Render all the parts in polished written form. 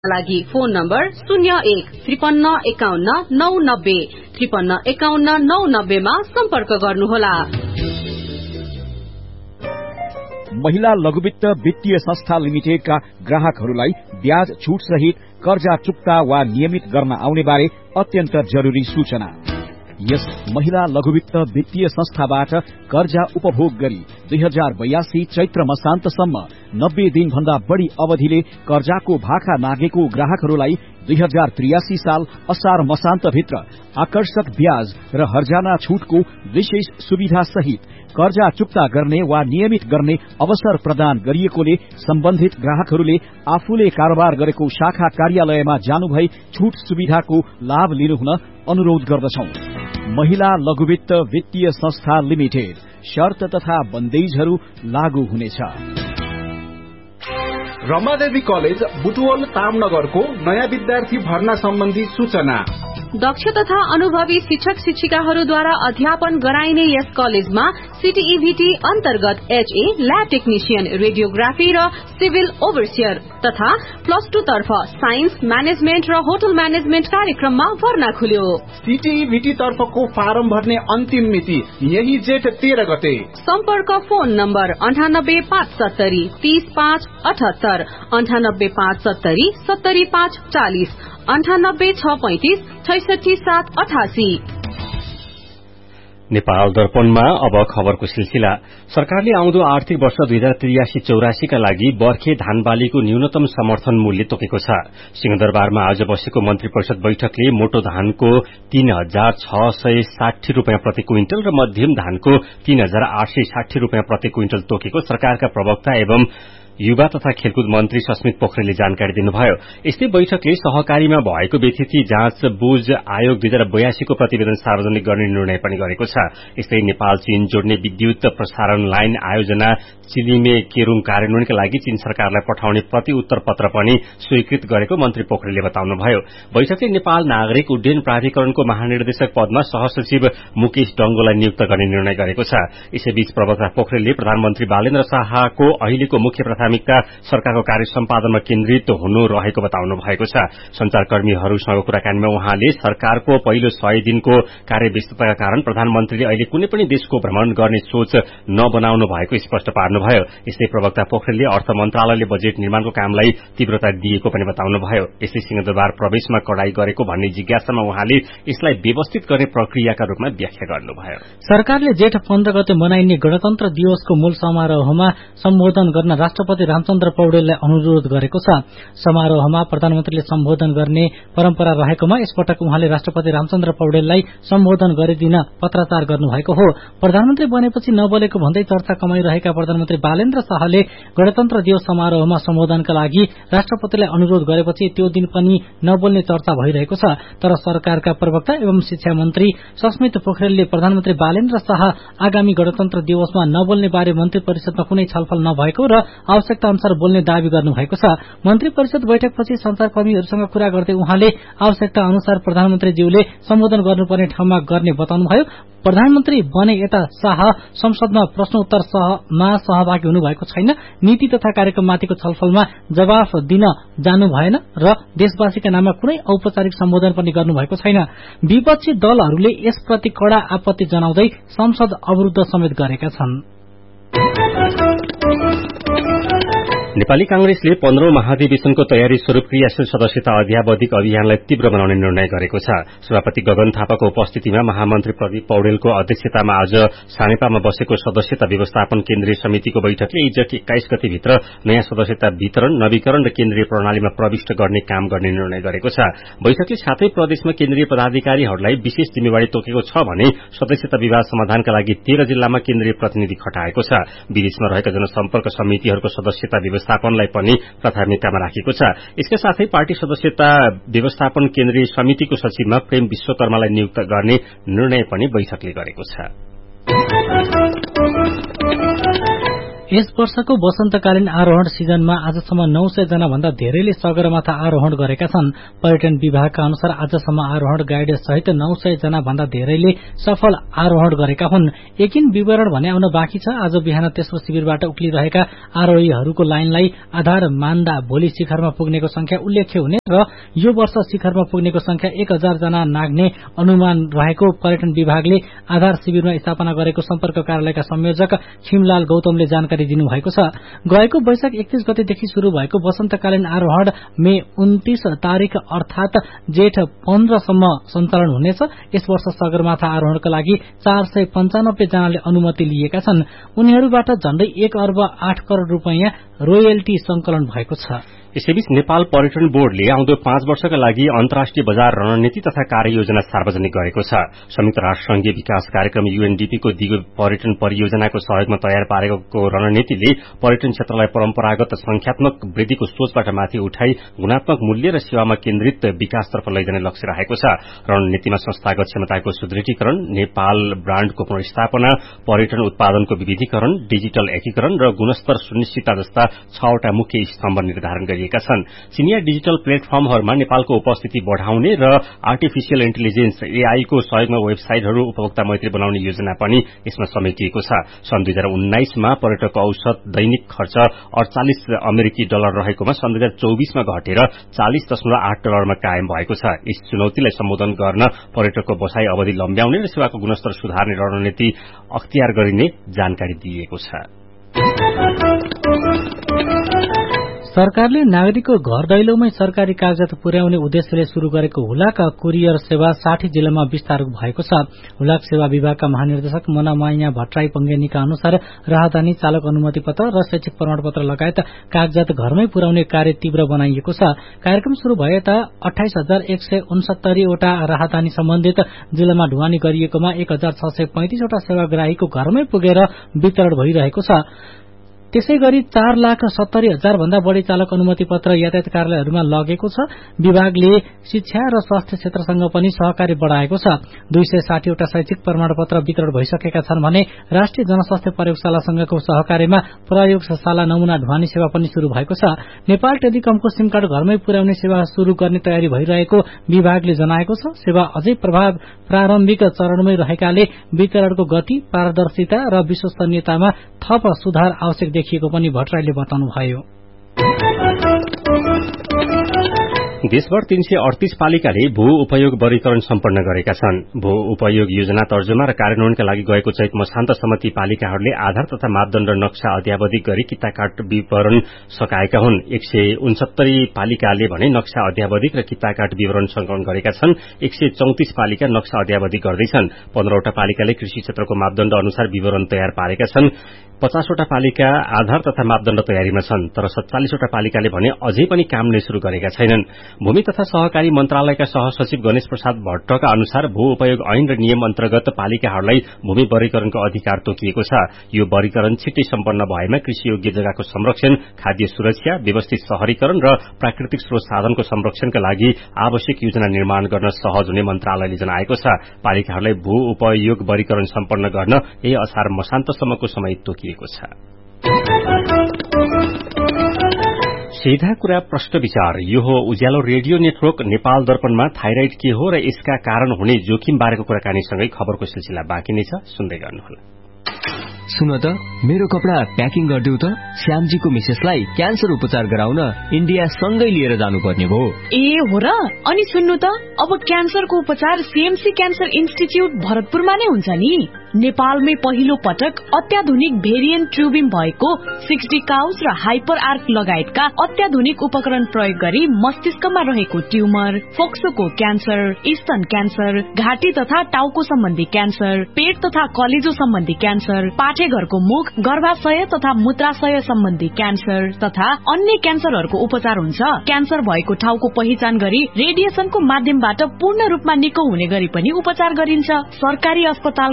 लागि phone number 01-53-51-990 53-51-990 मा सम्पर्क गर्नुहोला। महिला लघुवित्त वित्तीय संस्था लिमिटेडका ग्राहकहरूलाई ब्याज छुट सहित कर्जा चुक्ता वा नियमित गर्न आउने बारे अत्यन्त जरुरी सूचना। यस महिला लघुवित्त वित्तीय संस्थाबाट कर्जा उपभोग गरी 2082 चैत्र मसान्तसम्म 90 दिन भन्दा बढ़ी अवधिले कर्जाको भाखा नागेको ग्राहकहरूलाई 2083 साल असार मसान्तभित्र आकर्षक ब्याज र हर्जाना छुटको विशेष सुविधा सहित कर्जा चुक्ता गर्ने वा नियमित गर्ने अवसर प्रदान गरिएकोले सम्बन्धित ग्राहकहरूले आफूले कारोबार गरेको शाखा कार्यालयमा जानुभई छुट सुविधाको लाभ लिनुहुन अनुरोध गर्दछौं। महिला लघुवित्त वित्तीय संस्था लिमिटेड, शर्त तथा बन्देजहरू लागू हुनेछ। रमादेवी कलेज बुटवल तामनगरको नयाँ विद्यार्थी भर्ना सम्बन्धी सूचना। दक्ष तथा अनुभवी शिक्षक शिक्षिकाहरूद्वारा अध्यापन गराइने यस कलेजमा सीटीईभीटी अन्तर्गत एचए, ल्याब टेक्निशियन, रेडियोग्राफी र सिभिल ओभरसियर तथा +2 तर्फ साइन्स, म्यानेजमेन्ट र होटल म्यानेजमेन्ट कार्यक्रममा भर्ना खुल्यो। सीटीईभीटी तर्फको फारम भर्ने अन्तिम मिति यही जेठ 13 गते। सम्पर्क फोन नम्बर 9857 30578 9857 70540 9865 66788। नेपाल दर्पणमा अब खबरको सिलसिला। सरकारले आउँदो आर्थिक वर्ष 2083-84 का लागि बर्खे धान बालीको न्यूनतम समर्थन मूल्य तोकेको छ। सिंहदरबारमा आज बसेको मन्त्री परिषद बैठकले मोटो धानको 3660 रूपियाँ प्रति क्विन्टल र मध्यम धानको 3860 रूपियाँ प्रति क्विन्टल तोकेको सरकारका प्रवक्ता एवं युवा तथा खेलकुद मन्त्री सस्मित पोखरेलले जानकारी दिनुभयो। यस्तै बैठकले सहकारीमा भएको व्यतिथि जाँच बुझ आयोग 2082 को प्रतिवेदन सार्वजनिक गर्ने निर्णय पनि गरेको छ। यस्तै नेपाल चीन जोड्ने विद्युत प्रसारण लाइन आयोजना चिलिमे केरूङ कार्यान्वयनका लागि चीन सरकारलाई पठाउने प्रति उत्तर पत्र पनि स्वीकृत गरेको मन्त्री पोखरेलले बताउनुभयो। बैठकले नेपाल नागरिक उड्डयन प्राधिकरणको महानिर्देशक पदमा सहसचिव मुकेश डंगोलाई नियुक्त गर्ने निर्णय गरेको छ। यसैबीच प्रवक्ता पोखरेलले प्रधानमन्त्री बालेन्द्र शाहको अहिलेको मुख्य प्राथमिकता सरकारको कार्य सम्पादनमा केन्द्रित हुनु रहेको बताउनु भएको छ। संचारकर्मीहरूसँग कुराकानीमा उहाँले सरकारको पहिलो 100 दिनको कार्यव्यस्तताका कारण प्रधानमन्त्रीले अहिले कुनै पनि देशको भ्रमण गर्ने सोच नबनाउनु भएको स्पष्ट पार्नुभयो। यस्तै प्रवक्ता पोखरेलले अर्थ मन्त्रालयले बजेट निर्माणको कामलाई तीव्रता दिएको पनि बताउनुभयो। यस्तै सिंहदरबार प्रवेशमा कडाई गरेको भन्ने जिज्ञासामा उहाँले यसलाई व्यवस्थित गर्ने प्रक्रियाका रूपमा व्याख्या गर्नुभयो। सरकारले जेठ 15 गते मनाइने गणतन्त्र दिवसको मूल समारोहमा सम्बोधन गर्न राष्ट्रपति रामचन्द्र पौडेललाई अनुरोध गरेको छ। समारोहमा प्रधानमन्त्रीले सम्बोधन गर्ने परम्परा रहेकोमा यसपटक उहाँले राष्ट्रपति रामचन्द्र पौडेललाई सम्बोधन गरिदिन पत्राचार गर्नुभएको हो। प्रधानमन्त्री बनेपछि नबोलेको भन्दै चर्चा कमाइरहेका प्रधानमन्त्री बालेन्द्र शाहले गणतन्त्र दिवस समारोहमा सम्बोधनका लागि राष्ट्रपतिलाई अनुरोध गरेपछि त्यो दिन पनि नबोल्ने चर्चा भइरहेको छ। तर सरकारका प्रवक्ता एवं शिक्षा मन्त्री सस्मित पोखरेलले प्रधानमन्त्री बालेन्द्र शाह आगामी गणतन्त्र दिवसमा नबोल्ने बारे मन्त्री परिषदमा कुनै छलफल नभएको र आवश्यकता अनुसार बोल्ने दावी गर्नुभएको छ। मन्त्री परिषद बैठकपछि संचारकर्मीहरूसँग कुरा गर्दै उहाँले आवश्यकता अनुसार प्रधानमन्त्रीज्यूले सम्बोधन गर्नुपर्ने ठाउँमा गर्ने बताउनुभयो। प्रधानमन्त्री बने यता शाह संसदमा प्रश्नोत्तरमा सहभागी हुनुभएको छैन, नीति तथा कार्यक्रममाथिको छलफलमा जवाफ दिन जानु भएन र देशवासीका नाममा कुनै औपचारिक सम्बोधन पनि गर्नुभएको छैन। विपक्षी दलहरूले यसप्रति कड़ा आपत्ति जनाउँदै संसद अवरुद्ध समेत गरेका छन्। नेपाली कांग्रेसले 15औं महाधिवेशनको तयारी स्वरूप क्रियाशील सदस्यता अध्यावधिक अभियानलाई तीव्र बनाउने निर्णय गरेको छ। सभापति गगन थापाको उपस्थितिमा महामन्त्री प्रदीप पौडेलको अध्यक्षतामा आज सानेपामा बसेको सदस्यता व्यवस्थापन केन्द्रीय समितिको बैठकले जेठ 21 गतेभित्र नयाँ सदस्यता वितरण, नवीकरण र केन्द्रीय प्रणालीमा प्रविष्ट गर्ने काम गर्ने निर्णय गरेको छ। बैठकले साथै प्रदेशमा केन्द्रीय पदाधिकारीहरूलाई विशेष जिम्मेवारी तोकेको छ भने सदस्यता विवाद समाधानका लागि 13 जिल्लामा केन्द्रीय प्रतिनिधि खटाएको छ। विदेशमा रहेका जनसम्पर्क समितिहरूको सदस्यता व्यवस्थापनलाई पनि प्राथमिकतामा राखेको छ। यसका साथै पार्टी सदस्यता व्यवस्थापन केन्द्रीय समितिको सचिवमा प्रेम विश्वकर्मालाई नियुक्त गर्ने निर्णय पनि बैठकले गरेको छ। यस वर्षको वसन्तकालीन आरोहण सिजनमा आजसम्म 900 जना भन्दा धेरैले सगरमाथा आरोहण गरेका छन्। पर्यटन विभागका अनुसार आजसम्म आरोहण गाइड सहित 900 जना भन्दा धेरैले सफल आरोहण गरेका हुन्। एकिन विवरण भने आउन बाँकी छ। आज बिहान तेस्रो शिविरबाट उक्लिरहेका आरोहीहरूको लाइनलाई आधार मान्दा भोलि शिखरमा पुग्नेको संख्या उल्लेख्य हुने र यो वर्ष शिखरमा पुग्नेको संख्या 1000 जना नाग्ने अनुमान रहेको पर्यटन विभागले आधार शिविरमा स्थापना गरेको सम्पर्क कार्यालयका संयोजक खिमलाल गौतमले जानकारी दिनुभएको छ। गएको वैशाख 31 गतेदेखि शुरू भएको वसन्तकालीन आरोहण मे 29 तारिक अर्थात जेठ 15 सम्म सञ्चालन हुनेछ। यस वर्ष सगरमाथा आरोहणका लागि 495 जनाले अनुमति लिएका छन्। उनीहरूबाट झण्डै 1 अर्ब 8 करोड़ रुपैयाँ रोयल्टी संकलन भएको छ। यसैबीच नेपाल पर्यटन बोर्डले आउँदो 5 वर्षका लागि अन्तर्राष्ट्रिय बजार रणनीति तथा कार्ययोजना सार्वजनिक गरेको छ। संयुक्त राष्ट्रसंघीय विकास कार्यक्रम UNDP को दिगो पर्यटन परियोजनाको सहयोगमा तयार पारेको रणनीतिले पर्यटन क्षेत्रलाई परम्परागत संख्यात्मक वृद्धिको सोचबाट माथि उठाई गुणात्मक मूल्य र सेवामा केन्द्रित विकासतर्फ लैजाने लक्ष्य राखेको छ। रणनीतिमा संस्थागत क्षमताको सुदृढीकरण, नेपाल ब्राण्डको पुनर्स्थापना, पर्यटन उत्पादनको विविधीकरण, डिजिटल एकीकरण र गुणस्तर सुनिश्चितता जस्ता 6 वटा मुख्य स्तम्भ निर्धारण गरिएका छन्। सिनियर डिजिटल प्लेटफर्महरूमा नेपालको उपस्थिति बढ़ाउने र आर्टिफिशियल इन्टेलिजेन्स AI को सहयोगमा वेबसाइटहरू उपभोक्ता मैत्री बनाउने योजना पनि यसमा समेटिएको छ। सन् 2019 मा पर्यटकको औसत दैनिक खर्च $48 रहेकोमा सन् 2024 मा घटेर $40.8 मा कायम भएको छ। यस चुनौतीलाई सम्बोधन गर्न पर्यटकको बसाई अवधि लम्ब्याउने र सेवाको गुणस्तर सुधार्ने रणनीति अख्तियार गरिने जानकारी दिएको छ। सरकारले नागरिकको घर दैलोमै सरकारी कागजात पुर्याउने उद्देश्यले शुरू गरेको हुलाक कुरियर सेवा 60 जिल्लामा विस्तार भएको छ। हुलाक सेवा विभागका महानिर्देशक मनमाया भट्टराई पंगेनीका अनुसार राहदानी, चालक अनुमति पत्र र शैक्षिक प्रमाणपत्र लगायत कागजात घरमै पुर्याउने कार्य तीव्र बनाइएको छ। कार्यक्रम शुरू भएता 28,169 वटा राहदानी सम्बन्धित जिल्लामा ढुवानी गरिएकोमा 1,635 वटा सेवाग्राहीको घरमै पुगेर वितरण भइरहेको छ। त्यसैगरी 4,70,000 भन्दा बढ़ी चालक अनुमति पत्र यातायात कार्यालयहरूमा लगेको छ। विभागले शिक्षा र स्वास्थ्य क्षेत्रसँग पनि सहकारी बढ़ाएको छ। 260 वटा शैक्षिक प्रमाणपत्र वितरण भइसकेका छन् भने राष्ट्रिय जनस्वास्थ्य प्रयोगशालासँगको सहकार्यमा प्रयोगशाला नमूना ढुवानी सेवा पनि शुरू भएको छ। नेपाल टेलिकमको सिम कार्ड घरमै पुर्याउने सेवा शुरू गर्ने तयारी भइरहेको विभागले जनाएको छ। सेवा अझै प्रारम्भिक चरणमै रहेकाले वितरणको गति, पारदर्शिता र विश्वसनीयतामा थप सुधार आवश्यक देखिएको पनि भट्टराईले बताउनुभयो। देशभर 338 पालिकाले भू उपयोग वर्गीकरण सम्पन्न गरेका छन्। भू उपयोग योजना तर्जुमा र कार्यान्वयनका लागि गएको चैत मसान्तसम्म ती पालिकाहरूले आधार तथा मापदण्ड नक्सा अध्यावधिक गरी किताकाट विवरण सकाएका हुन्। 169 पालिकाले भने नक्सा अध्यावधिक र किताकाट विवरण संकलन गरेका छन्। 134 पालिका नक्सा अध्यावधिक गर्दैछन्। 15 वटा पालिकाले कृषि क्षेत्रको मापदण्ड अनुसार विवरण तयार पारेका छन्। 50 वटा पालिका आधार तथा मापदण्ड तयारीमा छन्, तर 47 वटा पालिकाले भने अझै पनि काम नै शुरू गरेका छैनन्। भूमि तथा सहकारी मन्त्रालयका सहसचिव गणेश प्रसाद भट्टका अनुसार भू उपयोग ऐन र नियम अन्तर्गत पालिकाहरूलाई भूमि वर्गीकरणको अधिकार तोकिएको छ। यो वर्गीकरण छिट्टै सम्पन्न भएमा कृषि योग्य जग्गाको संरक्षण, खाद्य सुरक्षा, व्यवस्थित शहरीकरण र प्राकृतिक स्रोत साधनको संरक्षणका लागि आवश्यक योजना निर्माण गर्न सहज हुने मन्त्रालयले जनाएको छ। पालिकाहरूलाई भू उपयोग वर्गीकरण सम्पन्न गर्न यही असार मसान्तसम्मको समय तोकिएको छ। सीधा कुरा प्रश्न विचार। यो हो उज्यालो रेडियो नेटवर्क नेपाल दर्पणमा थाइराइड के हो र यसका कारण हुने जोखिम बारेको कुराकानीसँगै खबरको सिलसिला बाँकी नै छ, सुन्दै गर्नुहोला। सुन त, मेरो कपडा प्याकिङ गरिदेऊ त। श्यामजीको मिसेसलाई क्यान्सर उपचार गराउन इन्डिया सँगै लिएर जानुपर्ने भयो। ए हो र? अनि सुन्नु त, अब क्यान्सरको उपचार CMC क्यान्सर इन्स्टिच्युट भरतपुरमा नै हुन्छ नि। नेपालमै पहिलो पटक अत्याधुनिक भेरिएन्ट ट्युबिङ भएको 6D काउस र हाइपर आर्क लगायतका अत्याधुनिक उपकरण प्रयोग गरी मस्तिष्कमा रहेको ट्युमर, फोक्सोको क्यान्सर, स्तन क्यान्सर, घाँटी तथा टाउको सम्बन्धी क्यान्सर, पेट तथा कलेजो सम्बन्धी क्यान्सर, पाठेघरको मुख, गर्भाशय तथा मूत्राशय सम्बन्धी क्यान्सर तथा अन्य क्यान्सरहरूको उपचार हुन्छ। क्यान्सर भएको ठाउँको पहिचान गरी रेडिएसनको माध्यमबाट पूर्ण रूपमा निको हुने गरी पनि उपचार गरिन्छ। सरकारी अस्पतालकै सेवा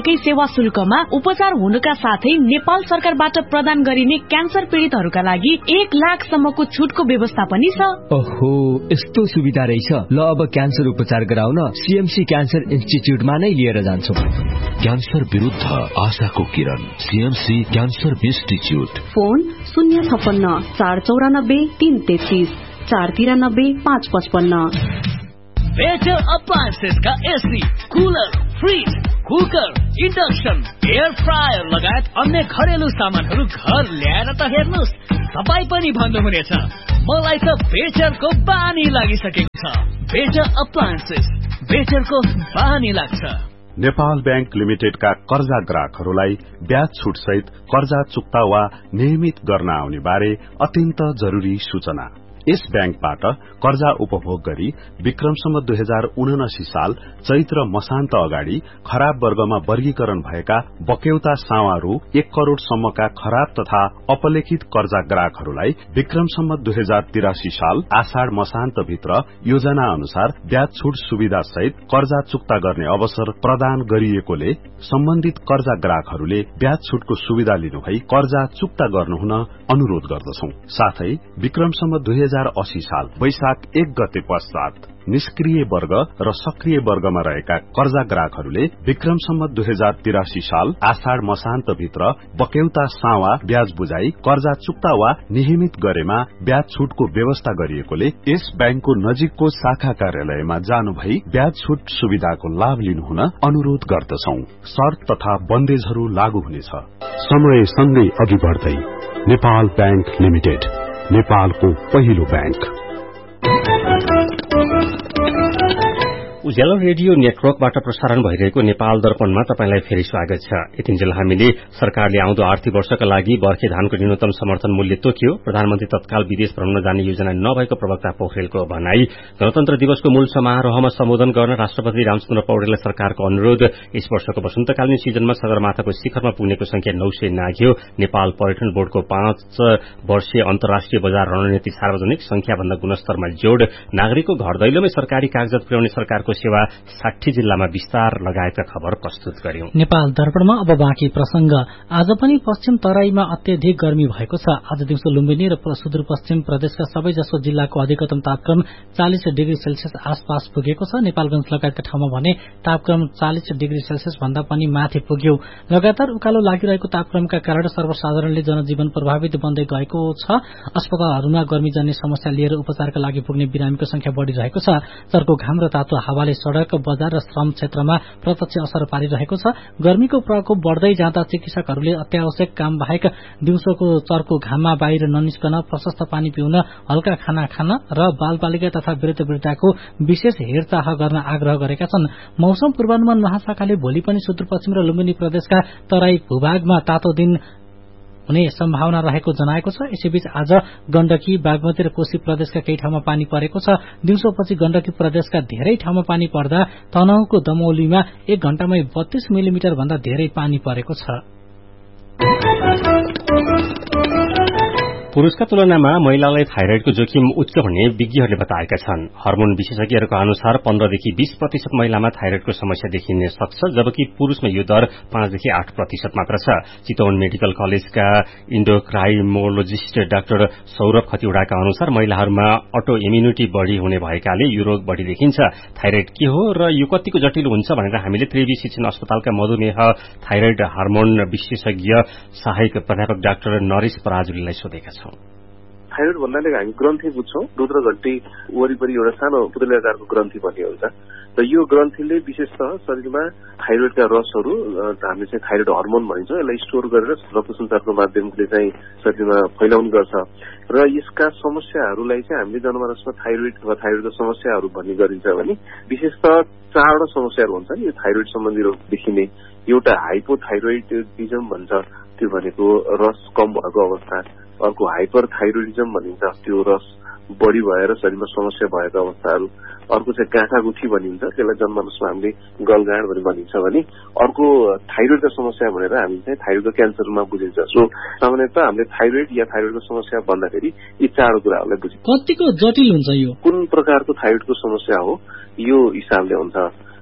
शुल्कमा उपचार हुनुका साथै नेपाल सरकारबाट प्रदान गरिने क्यान्सर पीड़ितहरूका लागि 1 लाखसम्मको छुटको व्यवस्था पनि छ। ओहो, यस्तो सुविधा रहेछ। ल अब क्यान्सर उपचार गराउन सीएमसी क्यान्सर इन्स्टिच्युटमा नै लिएर जान्छौ। क्यान्सर विरुद्ध आशाको किरण, CMC cancer institute. Phone 056 494 333 493 555। Better appliances का AC, cooler, fridge, cooker, induction, air fryer लगायत अन्य घरेलु सामानहरू घर ल्याएर त हेर्नुस्, तपाई पनि भन्नुहुनेछ मलाई त बेटरको बानी लागिसकेको छ। बेटर अप्लायन्सेस, बेटरको बानी लाग्छ। नेपाल बैंक लिमिटेडका कर्जा ग्राहकहरूलाई ब्याज छुट सहित कर्जा चुक्ता वा नियमित गर्न आउने बारे अत्यन्त जरुरी सूचना। यस बैंकबाट कर्जा उपभोग गरी विक्रमसम्म 2079 साल चैत्र मसान्त अगाडि खराब वर्गमा वर्गीकरण भएका बक्यौता सावा रु 1 करोड़ सम्मका खराब तथा अपलेखित कर्जा ग्राहकहरूलाई विक्रमसम्म 2083 साल आषाढ़ मसान्त भित्र योजना अनुसार ब्याज छुट सुविधा सहित कर्जा चुक्ता गर्ने अवसर प्रदान गरिएकोले सम्बन्धित कर्जा ग्राहकहरूले ब्याज छुटको सुविधा लिनुभई कर्जा चुक्ता गर्नुहुन अनुरोध गर्दछौं। साथै विक्रमसम्म 2080 साल वैशाख 1 गते पश्चात निष्क्रिय वर्ग र सक्रिय वर्गमा रहेका कर्जा ग्राहकहरूले विक्रमसम्म 2083 साल आषाढ़ मसान्त भित्र बक्यौता सावा ब्याज बुझाई कर्जा चुक्ता वा नियमित गरेमा ब्याज छुटको व्यवस्था गरिएकोले यस बैंकको नजिकको शाखा कार्यालयमा जानु भई ब्याज छुट सुविधाको लाभ लिनुहुन अनुरोध गर्दछौं। शर्त तथा बन्देजहरू लागू हुनेछ। समय सँगै अघि बढ्दै नेपाल बैंक लिमिटेड, नेपालको पहिलो बैंक। उज्यालो रेडियो नेटवर्कबाट प्रसारण भइरहेको नेपाल दर्पणमा तपाईंलाई फेरि स्वागत छ। यतिन्जेल हामीले सरकारले आउँदो आर्थिक वर्षका लागि बर्खे धानको न्यूनतम समर्थन मूल्य तोक्यो, प्रधानमन्त्री तत्काल विदेश भ्रमण जाने योजना नभएको प्रवक्ता पोखरेलको भनाई, गणतन्त्र दिवसको मूल समारोहमा सम्बोधन गर्न राष्ट्रपति रामचन्द्र पौडेललाई सरकारको अनुरोध, यस वर्षको वसन्तकालीन सिजनमा सगरमाथाको शिखरमा पुग्नेको संख्या 900 नाघ्यो, नेपाल पर्यटन बोर्डको 5 वर्षीय अन्तर्राष्ट्रिय बजार रणनीति सार्वजनिक संख्याभन्दा गुणस्तरमा जोड़, नागरिकको घर दैलोमै सरकारी कागजात पुर्याउने सरकारको सेवा 60 जिल्लामा विस्तार लगायतका खबर प्रस्तुत गर्यौं। नेपाल दर्पणमा अब बाँकी प्रसंग। आज पनि पश्चिम तराईमा अत्यधिक गर्मी भएको छ। आज दिउँसो लुम्बिनी र सुदूरपश्चिम प्रदेशका सबैजसो जिल्लाको अधिकतम तापक्रम 40 डिग्री सेल्सियस आसपास पुगेको छ। नेपालगंज लगायतका ठाउँमा भने तापक्रम 40 डिग्री सेल्सियस भन्दा पनि माथि पुग्यो। लगातार उकालो लागिरहेको तापक्रमका कारण सर्वसाधारणले जनजीवन प्रभावित बन्दै गएको छ। अस्पतालहरूमा गर्मीजन्य समस्या लिएर उपचारका लागि पुग्ने बिरामीको संख्या बढ़िरहेको छ। चर्को घाम र तातो हावाले सड़क, बजार र श्रम क्षेत्रमा प्रत्यक्ष असर पारिरहेको छ। गर्मीको प्रकोप बढ़दै जाँदा चिकित्सकहरूले अत्यावश्यक काम बाहेक दिउँसोको चर्को घाममा बाहिर ननिस्कन, प्रशस्त पानी पिउन, हल्का खाना खान र बालबालिका तथा वृद्धवृद्धाको विशेष हेरचाह गर्न आग्रह गरेका छन्। मौसम पूर्वानुमान महाशाखाले भोलि पनि सुदूरपश्चिम र लुम्बिनी प्रदेशका तराई भूभागमा तातो दिन हुने सम्भावना रहेको जनाएको छ। यसैबीच आज गण्डकी, बागमती र कोशी प्रदेशका केही ठाउँमा पानी परेको छ। दिउँसोपछि गण्डकी प्रदेशका धेरै ठाउँमा पानी पर्दा तनहुँको दमौलीमा 1 घण्टामै 32 मिलिमिटर भन्दा धेरै पानी परेको छ। पुरुषका तुलनामा महिलालाई थाइरोइडको जोखिम उच्च हुने विज्ञहरूले बताएका छन्। हार्मोन विशेषज्ञहरूको अनुसार 15 देखि 20% महिलामा थाइरोइडको समस्या देखिन सक्छ, जबकि पुरुषमा यो दर 5 देखि 8% मात्र छ। चितवन मेडिकल कलेजका इन्डोक्राइमोलोजिस्ट डाक्टर सौरभ खतिवड़ाका अनुसार महिलाहरूमा अटो इम्युनिटी बढ़ी हुने भएकाले यो रोग बढ़ी देखिन्छ। थाइरोइड के हो र यो कतिको जटिल हुन्छ भनेर हामीले त्रिवी शिक्षण अस्पतालका मधुमेह थाइरोइड हार्मोन विशेषज्ञ सहायक प्राध्यापक डाक्टर नरेश पराजुलीलाई सोधेका छौं। थाइरोइड भन्नाले हामी ग्रन्थि बुझ्छौं। दुध र घण्टी वरिपरि एउटा सानो पुतली आकारको ग्रन्थि भन्ने हुन्छ र यो ग्रन्थिले विशेषतः शरीरमा थाइरोइडका रसहरू, हामीले चाहिँ थाइरोइड हर्मोन भनिन्छ, यसलाई स्टोर गरेर रक्त सञ्चारको माध्यमले चाहिँ शरीरमा फैलाउने गर्छ र यसका समस्याहरूलाई चाहिँ हामीले जनमानसमा थाइरोइड वा थाइरोइडको समस्याहरू भन्ने गरिन्छ भने विशेषतः 4वटा समस्याहरू हुन्छन् यो थाइरोइड सम्बन्धी रोग देखिने। एउटा हाइपोथाइरोइडिजम भन्छ, त्यो भनेको रस कम भएको अवस्था। अर्को हाइपर थाइरोइडिजम भनिन्छ, त्यो रस बढ़ी भएर शरीरमा समस्या भएको अवस्थाहरू। अर्को चाहिँ गाँठागुठी भनिन्छ, त्यसलाई जनमानसमा हामीले गलगाँड भनिन्छ भने। अर्को थाइरोइडको समस्या भनेर हामी चाहिँ थाइरोइडको क्यान्सरमा बुझिन्छ। सो सामान्यतः हामीले थाइरोइड या थाइरोइडको समस्या भन्दाखेरि यी 4 कुराहरूलाई बुझिन्छ। कतिको जटिल हुन्छ यो? कुन प्रकारको थाइरोइडको समस्या हो यो हिसाबले हुन्छ।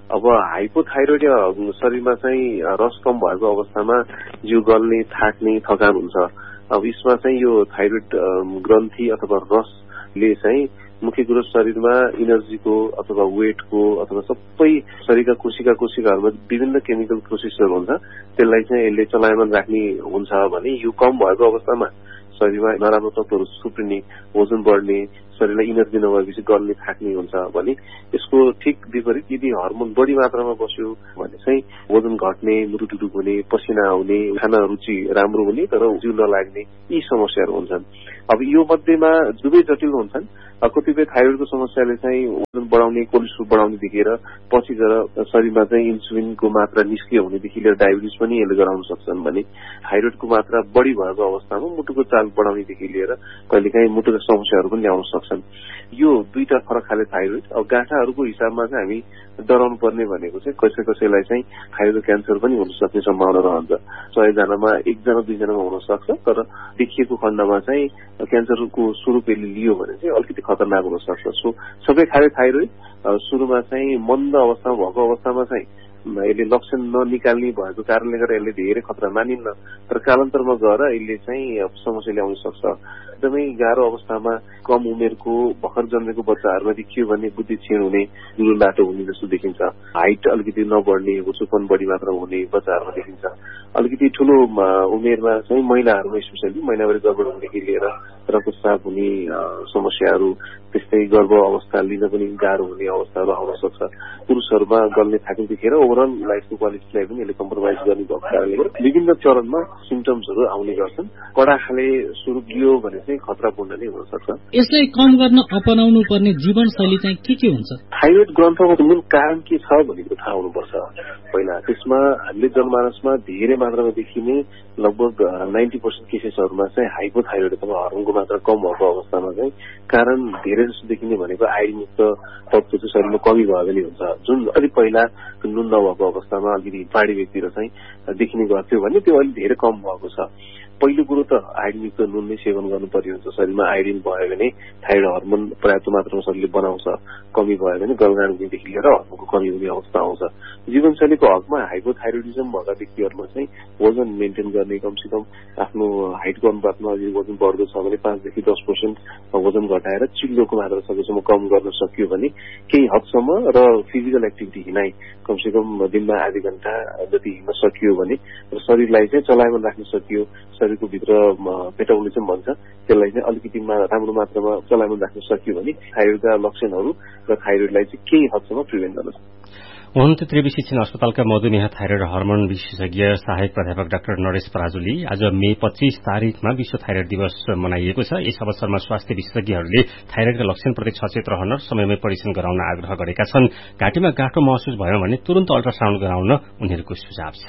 अब हाइपोथाइरोइड शरीरमा चाहिँ रस कम भएको अवस्थामा जिउ गल्ने, थाक्ने, थकान हुन्छ। अब यसमा चाहिँ यो थाइरोइड ग्रन्थि अथवा रसले चाहिँ मुख्य कुरो शरीरमा इनर्जीको अथवा वेटको अथवा सबै शरीरका कोशिकाहरूमा विभिन्न केमिकल प्रोसेसहरू हुन्छ, त्यसलाई चाहिँ यसले चलायमान राख्ने हुन्छ भने यो कम भएको अवस्थामा शरीरमा नराम्रो तत्त्वहरू थुप्रिने, वजन बढ्ने, शरीरलाई इनर्जी नभएपछि गल्ने, थाक्ने हुन्छ भने यसको ठिक विपरीत यदि हर्मोन बढी मात्रामा बस्यो भने चाहिँ वजन घट्ने, मुटुटुटुक हुने, पसिना आउने, खाना रुचि राम्रो हुने तर जिउ नलाग्ने यी समस्याहरू हुन्छन्। अब यो मध्येमा दुवै जटिल हुन्छन्। कतिपय थाइरोइडको समस्याले चाहिँ वजन बढाउने, कोलेस्ट्रोल बढाउने देखेर पछि गएर शरीरमा चाहिँ इन्सुलिनको मात्रा निष्क्रिय हुनेदेखि लिएर डायबिटिज पनि यसले गराउन सक्छन् भने थाइरोइडको मात्रा बढी भएको अवस्थामा मुटुको चाल बढाउनेदेखि लिएर कहिलेकाहीँ मुटुका समस्याहरू पनि ल्याउन सक्छन्। यो दुईटा फरक खाले थाइरोइड। अब गाँठाहरूको हिसाबमा चाहिँ हामी डराउनु पर्ने भनेको चाहिँ कसैलाई चाहिँ थाइरोइड क्यान्सर पनि हुन सक्ने सम्भावना रहन्छ। 100 जनामा 1 जना 2 जनामा हुन सक्छ, तर देखिएको खण्डमा चाहिँ क्यान्सरको स्वरूप यसले लियो भने चाहिँ अलिकति खतरनाक हुन सक्छ। सो सबै खाले थाइरोइड सुरुमा चाहिँ मन्द अवस्थामा भएको अवस्थामा चाहिँ यसले लक्षण ननिकाल्ने भएको कारणले गर्दा यसले धेरै खतरा मानिन्न, तर कालान्तरमा गएर यसले चाहिँ समस्या ल्याउन सक्छ। एकदमै गाह्रो अवस्थामा कम उमेरको भर्खर जन्मेको बच्चाहरूमा देखियो भने बुद्धि क्षीण हुने, दुलो बाटो हुने जस्तो देखिन्छ। हाइट अलिकति नबढ्ने, उचुपन बढी मात्रामा हुने बच्चाहरूमा देखिन्छ। अलिकति ठूलो उमेरमा चाहिँ महिलाहरूमा स्पेसली महिनावारी गडबड हुनेदेखि लिएर रक्तस्राव हुने समस्याहरू, त्यस्तै गर्भ अवस्था लिन पनि गाह्रो हुने अवस्थाहरू आउन सक्छ। पुरुषहरूमा गल्ने थाक्ने देखेर ओभरअल लाइफको क्वालिटीलाई पनि यसले कम्प्रोमाइज गर्ने भएको कारणले गर्दा विभिन्न चरणमा सिम्टम्सहरू आउने गर्छन्। कडा खाले स्वरूप लियो भने चाहिँ खतरापूर्ण नै हुन सक्छ। यसलाई कम गर्न अपनाउनु पर्ने जीवनशैली चाहिँ के हुन्छ? थाइरोइड ग्रन्थको मूल कारण के छ भनेको थाहा हुनुपर्छ पहिला। त्यसमा हामीले जनमानसमा धेरै मात्रामा देखिने लगभग 90% केसेसहरूमा चाहिँ हाइपोथाइरोइड अथवा हर्मोनको मात्रा कम भएको अवस्थामा चाहिँ कारण धेरै जस्तो देखिने भनेको आइरनयुक्त तत्त्व चाहिँ शरीरमा कमी भयो भने हुन्छ। जुन अलिक पहिला नुन नभएको अवस्थामा अलिकति पहाडी व्यक्तिहरू चाहिँ देखिने गर्थ्यो भने त्यो अहिले धेरै कम भएको छ। पहिलो कुरो त आइरनयुक्त नुन नै सेवन गर्नु पर्यो हुन्छ। शरीरमा आइरन भयो भने थाइरोइड हर्मोन पर्याप्त मात्रामा शरीरले बनाउँछ, कमी भयो भने गलगान हुनेदेखि लिएर हर्मोनको कमी हुने अवस्था आउँछ। जीवनशैलीको हकमा हाइपोथाइरोइडिजम भएका व्यक्तिहरूमा चाहिँ वजन मेन्टेन गर्ने, कमसेकम आफ्नो हाइटको अनुपातमा यदि वजन बढ्दो छ भने 5 देखि 10% वजन घटाएर चिल्लोको मात्रा सकेसम्म कम गर्न सकियो भने केही हदसम्म र फिजिकल एक्टिभिटी हिँडाइ कमसेकम दिनमा आधी घण्टा जति हिँड्न सकियो भने र शरीरलाई चाहिँ चलायमान राख्न सकियो, शरीरको भित्र मेटाबोलिजम भन्छ त्यसलाई चाहिँ अलिकति राम्रो मात्रामा चलायमान राख्न सकियो भने थाइरोइडका लक्षणहरू र थाइरोइडलाई चाहिँ केही हदसम्म प्रिभेन्ट गर्न सक्छ। हुनुहुन्थ्यो त्रिवी शिक्षण अस्पतालका मधुमेह थाइरोइड हर्मोन विशेषज्ञ सहायक प्राध्यापक डाक्टर नरेश पराजुली। आज मे 25 तारिखमा विश्व थाइरोइड दिवस मनाइएको छ। यस अवसरमा स्वास्थ्य विशेषज्ञहरूले थाइरोइडका लक्षणप्रति सचेत रहन र समयमै परीक्षण गराउन आग्रह गरेका छन्। घाँटीमा गाँठो महसुस भयो भने तुरन्त अल्ट्रासाउण्ड गराउन उनीहरूको सुझाव छ।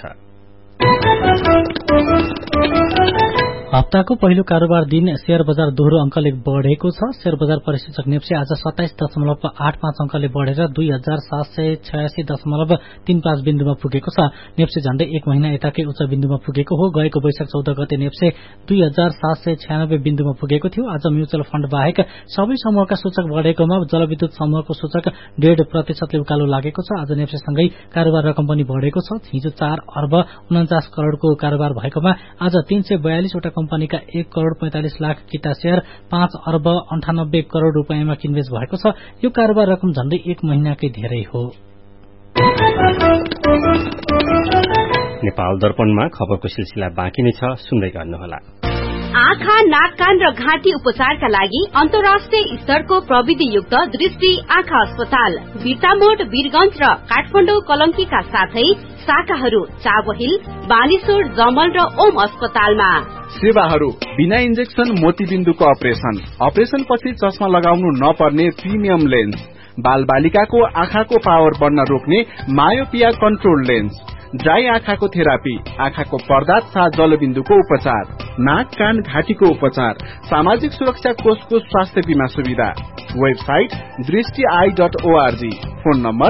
हप्ताको पहिलो कारोबार दिन शेयर बजार दोहोरो अंकले बढ़ेको छ। शेयर बजार परिसूचक नेप्से आज 27.85 अंकले बढ़ेर 2786.35 बिन्दुमा पुगेको छ। नेप्से झण्डै 1 महिना यताकै उच्च बिन्दुमा पुगेको हो। गएको वैशाख 14 गते नेप्से 2796 बिन्दुमा पुगेको थियो। आज म्युचुअल फण्ड बाहेक सबै समूहका सूचक बढ़ेकोमा जलविद्युत समूहको सूचक 1.5% उकालो लागेको छ। आज नेप्सेसँगै कारोबार रकम पनि बढ़ेको छ। हिजो 4 अर्ब 49 करोड़को कारोबार भएकोमा आज 342 वटा कम्पनीका 1 करोड़ 45 लाख किता शेयर 5 अर्ब 98 करोड़ रुपियाँमा किनबेच भएको छ। यो कारोबार रकम झण्डै 1 महिनाकै धेरै हो। नेपाल दर्पणमा खबरको सिलसिला बाँकी नै छ, सुन्दै गर्नुहोला। आँखा, नाक, कान र घाँटी उपचारका लागि अन्तर्राष्ट्रिय स्तरको प्रविधियुक्त दृष्टि आँखा अस्पताल बिर्तामोड, वीरगंज र काठमाडौँ कलंकीका साथै शाखाहरू चाबहिल, बानेश्वर, जमल र ओम अस्पतालमा। सेवाहरू बिना इन्जेक्सन मोतीबिन्दुको अपरेशन पछि चस्मा लगाउनु नपर्ने प्रिमियम लेन्स, बाल बालिकाको आँखाको पावर बढ्न रोक्ने मायोपिया कन्ट्रोल लेन्स, ड्राई आँखाको थेरापी, आँखाको पर्दा तथा जलबिन्दुको उपचार, नाक, कान, घाँटीको उपचार, सामाजिक सुरक्षा कोषको स्वास्थ्य बीमा सुविधा। वेबसाइट दृष्टि.org। Phone number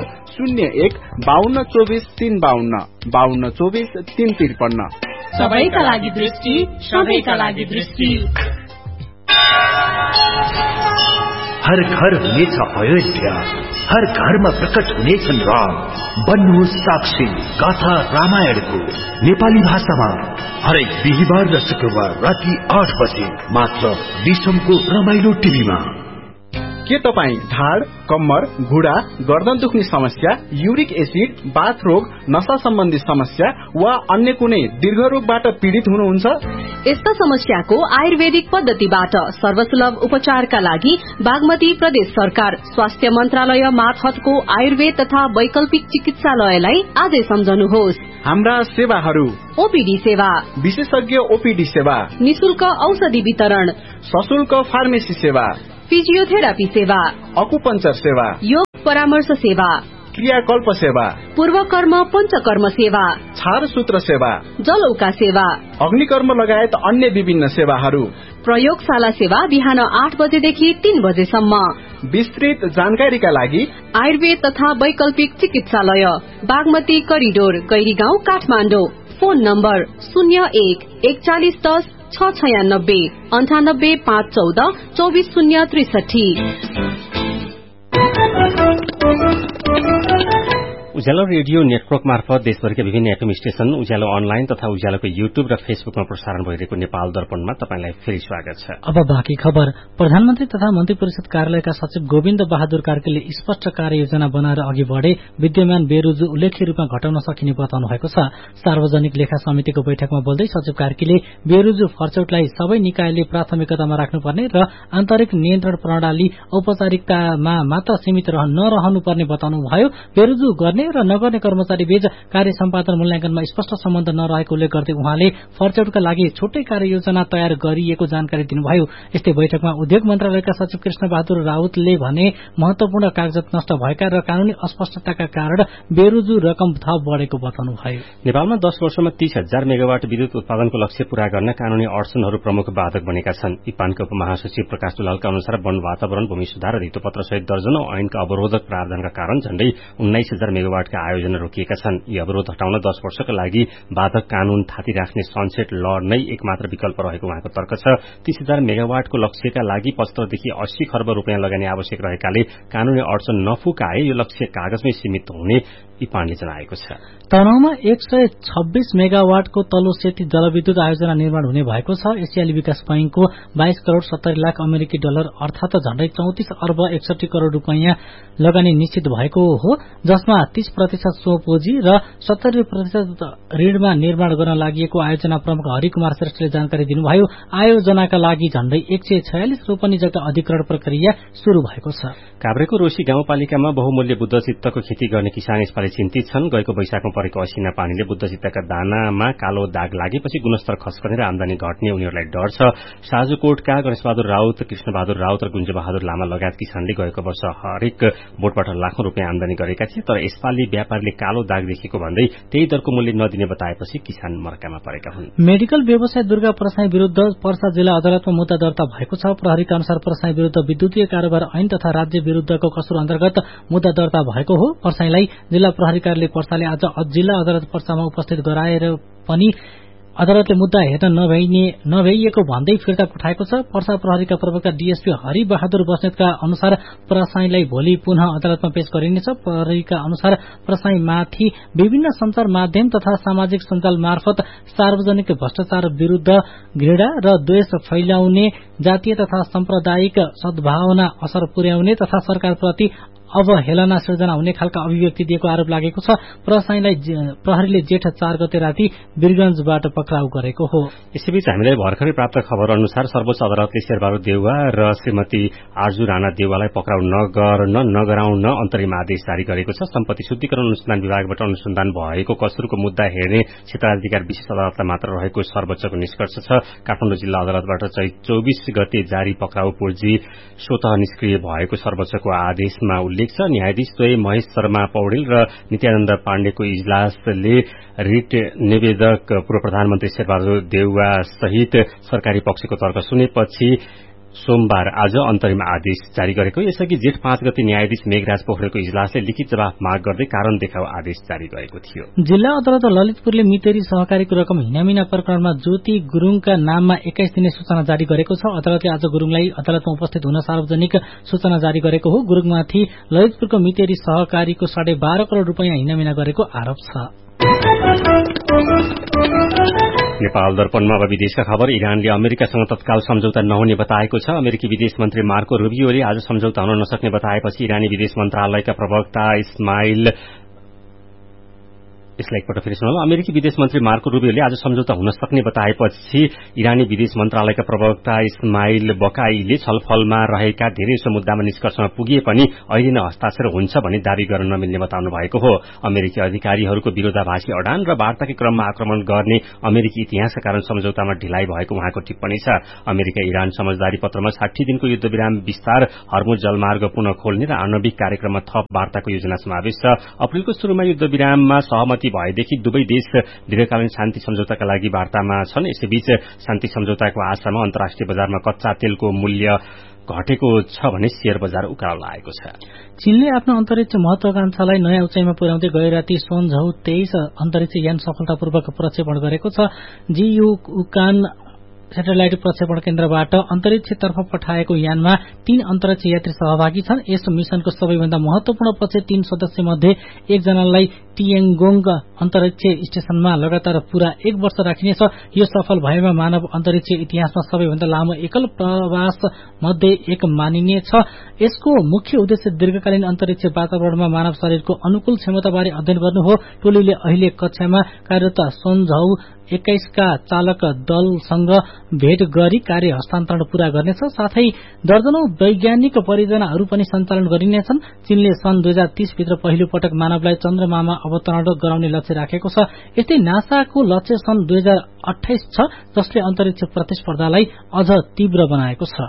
01-5224-352 5224-353। सबैका लागि दृष्टि, सबैका लागि दृष्टि। हर घर हुनेछ अयोध्या, हर घरमा प्रकट हुनेछन् राम। बन्नुहोस् साक्षी गाथा रामायणको नेपाली भाषामा हरेक बिहिबार र शुक्रबार राति 8 बजे मात्र विश्वको रमाइलो टिभीमा। के तपाई ढाड, कम्मर, घुँडा, गर्दन दुख्ने समस्या, युरिक एसिड, बाथ रोग, नशा सम्बन्धी समस्या वा अन्य कुनै दीर्घ रोगबाट पीड़ित हुनुहुन्छ? यस्ता समस्याको आयुर्वेदिक पद्धतिबाट सर्वसुलभ उपचारका लागि बागमती प्रदेश सरकार स्वास्थ्य मन्त्रालय मार्फतको आयुर्वेद तथा वैकल्पिक चिकित्सालयलाई आजै सम्झनुहोस्। हाम्रा सेवाहरू: ओपीडी सेवा, विशेषज्ञ ओपीडी सेवा, निशुल्क औषधि वितरण, सशुल्क फार्मेसी सेवा, फिजियोथेरापी सेवा, अकुपंचर सेवा, योग परामर्श सेवा, क्रियाकल्प सेवा, पूर्वकर्म पञ्चकर्म सेवा, छारसूत्र सेवा, जलौका सेवा, अग्निकर्म लगायत अन्य विभिन्न सेवाहरू। प्रयोगशाला सेवा बिहान 8 बजेदेखि 3 बजेसम्म। विस्तृत जानकारीका लागि आयुर्वेद तथा वैकल्पिक चिकित्सालय, Bagmati corridor, Gairigaun, Kathmandu. Phone number 011410 696 98 514 24063। उज्यालो रेडियो नेटवर्क मार्फत देशभरिका विभिन्न एफएम स्टेशन, उज्यालो अनलाइन तथा उज्यालोको युट्युब र फेसबुकमा प्रसारण भइरहेको नेपाल दर्पणमा तपाईंलाई फेरि स्वागत छ। अब बाँकी खबर। प्रधानमन्त्री तथा मन्त्री परिषद कार्यालयका सचिव गोविन्द बहादुर कार्कीले स्पष्ट कार्ययोजना बनाएर अघि बढ़े विद्यमान बेरोजु उल्लेख्य रूपमा घटाउन सकिने बताउनु भएको छ। सार्वजनिक लेखा समितिको बैठकमा बोल्दै सचिव कार्कीले बेरोजु फर्चौटलाई सबै निकायले प्राथमिकतामा राख्नुपर्ने र आन्तरिक नियन्त्रण प्रणाली औपचारिकतामा मात्र सीमित नरहनुपर्ने बताउनुभयो। बेरोजु गर्ने र नगर्ने कर्मचारी बीच कार्य सम्पादन मूल्याङ्कनमा स्पष्ट सम्बन्ध नरहेको उल्लेख गर्दै उहाँले फर्चौटका लागि छुट्टै कार्ययोजना तयार गरिएको जानकारी दिनुभयो। यस्तै बैठकमा उद्योग मन्त्रालयका सचिव कृष्ण बहादुर राउतले भने महत्वपूर्ण कागजात नष्ट भएका र कानूनी अस्पष्टताका कारण बेरोजु रकम थप बढ़ेको बताउनुभयो। नेपालमा 10 वर्षमा 30,000 मेगावाट विद्युत उत्पादनको लक्ष्य पूरा गर्न कानूनी अडचनहरू प्रमुख बाधक बनेका छन्। इपानका उपमहासचिव प्रकाश दुलालका अनुसार वन वातावरण, भूमि सुधार र धितोपत्र सहित दर्जनौं ऐनका अवरोधक प्रावधानका कारण झण्डै 19,000 मेगावाटका आयोजना रोकिएका छन्। यी अवरोध हटाउन 10 वर्षका लागि बाधक कानून थाती राख्ने सनसेट ल नै एकमात्र विकल्प रहेको उहाँको तर्क छ। 30,000 मेगावाटको लक्ष्यका लागि 75 देखि 80 खर्ब रुपियाँ लगानी आवश्यक रहेकाले कानूनी अडचन नफुकाए यो लक्ष्य कागजमै सीमित हुने इपानले जनाएको छ। तनहुमा 126 मेगावाटको तल्लो सेती जलविद्युत आयोजना निर्माण हुने भएको छ। एसियाली विकास बैंकको 22 करोड़ 70 लाख अमेरिकी डलर अर्थात झण्डै 34 अर्ब 61 करोड़ रुपियाँ लगानी निश्चित भएको हो, जसमा 30% स्वपुँजी र 70% ऋणमा निर्माण गर्न लागि आयोजना प्रमुख हरिकुमार श्रेष्ठले जानकारी दिनुभयो। आयोजनाका लागि झण्डै 146 रोपनी जग्गा अधिग्रहण प्रक्रिया शुरू भएको छ। काभ्रेको रोशी गाउँपालिकामा बहुमूल्य बुद्धचित्तको खेती गर्ने किसान यसपालि चिन्तित छन्। गएको वैशाखमा परेको असिना पानीले बुद्धचित्तका दानामा कालो दाग लागेपछि गुणस्तर खस्कने र आमदानी घट्ने उनीहरूलाई डर छ। साजुकोटका गणेशबहादुर राउत, कृष्णबहादुर राउत र गुञ्जबहादुर लामा लगायत किसानले गएको वर्ष हरेक बोटबाट लाखौं रुपियाँ आमदानी गरेका थिए, तर यसपालि व्यापारीले कालो दाग देखेको भन्दै त्यही दरको मूल्य नदिने बताएपछि किसान मर्कामा परेका हुन्। मेडिकल व्यवसाय दुर्गा प्रसाई विरूद्ध पर्सा जिल्ला अदालतमा मुद्दा दर्ता भएको छ। प्रहरीका अनुसार प्रसाई विरूद्ध विद्युतीय कारोबार ऐन तथा राज्य विरूद्धको कसुर अन्तर्गत मुद्दा दर्ता भएको हो। पर्साईलाई जिल्ला प्रहरी कार्यालय पर्साले आज जिल्ला अदालत पर्सामा उपस्थित गराएर पनि अदालतले मुद्दा हेर्न नभइएको भन्दै फिर्ता पठाएको छ। पर्सा प्रहरीका प्रवक्ता डीएसपी हरि बहादुर बस्नेतका अनुसार प्रसाईलाई भोलि पुनः अदालतमा पेश गरिनेछ। प्रहरीका अनुसार प्रसाईमाथि विभिन्न संचार माध्यम तथा सामाजिक सञ्जाल मार्फत सार्वजनिक भ्रष्टाचार विरूद्ध घृणा र द्वेष फैलाउने, जातीय तथा साम्प्रदायिक सद्भावना असर पुर्याउने तथा सरकारप्रति अवहेलना सृजना हुने खालका अभिव्यक्ति दिएको आरोप लागेको छ। प्रसाईलाई प्रहरीले जेठ 4 गते राति वीरगंजबाट पक्राउ गरेको हो। यसैबीच हामीलाई भर्खरै प्राप्त खबर अनुसार सर्वोच्च अदालतले शेरबहादुर देउवा र श्रीमती आरजु राणा देउवालाई पक्राउ नगराउन अन्तरिम आदेश जारी गरेको छ। सम्पत्ति शुद्धिकरण अनुसन्धान विभागबाट अनुसन्धान भएको कसुरको मुद्दा हेर्ने क्षेत्राधिकार विशेष अदालतलाई मात्र रहेको सर्वोच्चको निष्कर्ष छ। काठमाडौँ जिल्ला अदालतबाट चाहिँ 24 गते जारी पक्राउ पूर्जी स्वतः निष्क्रिय भएको सर्वोच्चको आदेशमा उल्लेख छ। न्यायाधीश द्वय महेश शर्मा पौडेल र नित्यानन्द पाण्डेको इजलासले रिट निवेदक पूर्व प्रधानमन्त्री शेरबहादुर देउवा सहित सरकारी पक्षको तर्क सुनेपछि सोमबार आज अन्तरिम आदेश जारी गरेको। यसअघि जेठ 5 गते न्यायाधीश मेघराज पोखरेलको इजलासले लिखित जवाफ माग गर्दै कारण देखाउ आदेश जारी गरेको थियो। जिल्ला अदालत ललितपुरले मितेरी सहकारीको रकम हिनामिना प्रकरणमा ज्योति गुरूङका नाममा 21 दिने सूचना जारी गरेको छ। अदालतले आज गुरूङलाई अदालतमा उपस्थित हुन सार्वजनिक सूचना जारी गरेको हो। गुरूङमाथि ललितपुरको मितेरी सहकारीको 12.5 करोड़ रूपियाँ हिनामिना गरेको आरोप छ। नेपाल दर्पणमा अब विदेशका खबर। इरानले अमेरिकासँग तत्काल सम्झौता नहुने बताएको छ। अमेरिकी विदेश मन्त्री मार्को रुबियोले आज सम्झौता हुन नसक्ने बताएपछि इरानी विदेश मन्त्रालयका प्रवक्ता इस्माइल यसलाई एकपल्ट फेरि सुनौं। अमेरिकी विदेश मन्त्री मार्को रुबियोले आज सम्झौता हुन सक्ने बताएपछि इरानी विदेश मन्त्रालयका प्रवक्ता इस्माइल बकाईले छलफलमा रहेका धेरैसो मुद्दामा निष्कर्षमा पुगिए पनि अहिले नै हस्ताक्षर हुन्छ भनी दावी गर्न नमिल्ने बताउनु भएको हो। अमेरिकी अधिकारीहरूको विरोधाभासी अडान र वार्ताकै क्रममा आक्रमण गर्ने अमेरिकी इतिहासका कारण सम्झौतामा ढिलाइ भएको उहाँको टिप्पणी छ। अमेरिका इरान समझदारी पत्रमा 60 दिनको युद्धविराम विस्तार, हर्मुज जलमार्ग पुनः खोल्ने र आणविक कार्यक्रममा थप वार्ताको योजना समावेश छ। अप्रेलको सुरुमा युद्धविराममा सहमति भएदेखि दुवै देश दीर्घकालीन शान्ति सम्झौताका लागि वार्तामा छन्। यसैबीच शान्ति सम्झौताको आशामा अन्तर्राष्ट्रिय बजारमा कच्चा तेलको मूल्य घटेको छ भने शेयर बजार उकालो लागेको छ। चीनले आफ्नो अन्तरिक्ष महत्वाकांक्षालाई नयाँ उचाइमा पुर्याउँदै गए राति सोनझौ 23 अन्तरिक्ष यान सफलतापूर्वक प्रक्षेपण गरेको छ। जियुकान सेटेलाइट प्रक्षेपण केन्द्रबाट अन्तरिक्षतर्फ पठाएको यानमा 3 अन्तरिक्ष यात्री सहभागी छन्। यस मिशनको सबैभन्दा महत्वपूर्ण पक्ष 3 सदस्य मध्ये एकजनालाई टियाङ्गोङ अन्तरिक्ष स्टेशनमा लगातार पूरा 1 वर्ष राखिनेछ। यो सफल भएमा मानव अन्तरिक्ष इतिहासमा सबैभन्दा लामो एकल प्रवास मध्ये एक मानिनेछ। यसको मुख्य उद्देश्य दीर्घकालीन अन्तरिक्ष वातावरणमा मानव शरीरको अनुकूल क्षमताबारे अध्ययन गर्नु हो। टोलीले अहिले कक्षामा कार्यरत सोनझौ 21 का चालक दलसँग भेट गरी कार्य हस्तान्तरण पूरा गर्नेछ। साथै दर्जनौं वैज्ञानिक परियोजनाहरू पनि सञ्चालन गरिनेछन्। चीनले सन् 2030 भित्र पहिलो पटक मानवलाई चन्द्रमामा अवतरण गराउने लक्ष्य राखेको छ। यस्तै नासाको लक्ष्य सन् 2028 छ, जसले अन्तरिक्ष प्रतिस्पर्धालाई अझ तीव्र बनाएको छ।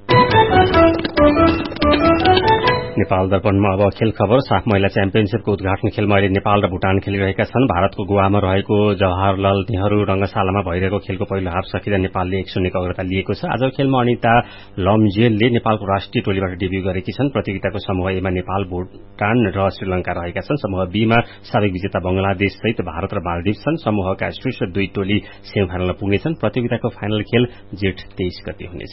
नेपाल दर्पणमा अब खेल खबर। साफ महिला च्याम्पियनशीपको उद्घाटन खेलमा अहिले नेपाल र भुटान खेलिरहेका छन्। भारतको गोवामा रहेको जवाहरलाल नेहरू रंगशालामा भइरहेको खेलको पहिलो हाफ सकिँदा नेपालले 1-0 को अग्रता लिएको छ। आजको खेलमा अनिता लम्जेलले नेपालको राष्ट्रिय टोलीबाट डेब्यू गरेकी छन्। प्रतियोगिताको समूह ए मा नेपाल, भुटान र श्रीलंका रहेका छन्। समूह बी मा साबिक विजेता बंगलादेश सहित भारत र मालदिव छन्। समूहका शीर्ष 2 टोली सेमिफाइनलमा पुग्नेछन्। प्रतियोगिताको फाइनल खेल जेठ 23 गते हुनेछ।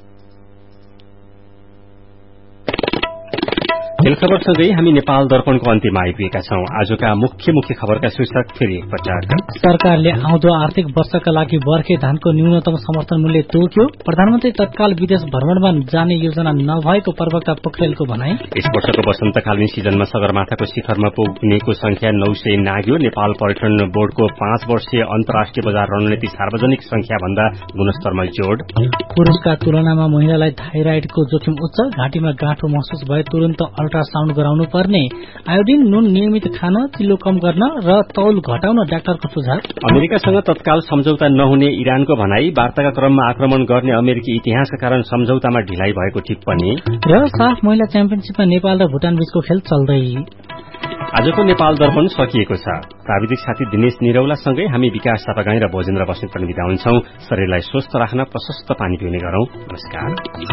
खेल खबरसँगै हामी नेपाल दर्पणको अन्त्यमा आइपुगेका छौं। आजका मुख्य खबरका शीर्षक फेरि एकपटक। सरकारले आउँदो आर्थिक वर्षका लागि बर्खे धानको न्यूनतम समर्थन मूल्य तोक्यो। प्रधानमन्त्री तत्काल विदेश भ्रमणमा जाने योजना नभएको प्रवक्ता पोखरेलको भनाई। यस वर्षको वसन्तकालीन सिजनमा सगरमाथाको शिखरमा पुग्नेको संख्या 900 नाग्यो। नेपाल पर्यटन बोर्डको 5 वर्षीय अन्तर्राष्ट्रिय बजार रणनीति सार्वजनिक संख्या भन्दा गुणस्तरमा जोड। पुरुषका तुलनामा महिलालाई थाइराइडको जोखिम उच्च। घाँटीमा गाँठो महसुस भए तुरन्त अल्ट्रासाउण्ड गराउनु पर्ने। आयोडिन नुन नियमित खान, चिल्लो कम गर्न र तौल घटाउन डाक्टरको सुझाव। अमेरिकासँग तत्काल सम्झौता नहुने इरानको भनाई। वार्ताका क्रममा आक्रमण गर्ने अमेरिकी इतिहासका कारण सम्झौतामा ढिलाइ भएको टिप्पणी। र साफ महिला च्याम्पियनशीपमा नेपाल र भुटान बीचको खेल चल्दै। आजको नेपाल दर्पण सकिएको छ। प्राविधिक साथी दिनेश निरौलासँगै हामी विकास थापागाई र भोजेन्द्र बस्नेत पनि बिदा हुन्छौं। शरीरलाई स्वस्थ राख्न प्रशस्त पानी पिउने गरौं। नमस्कार।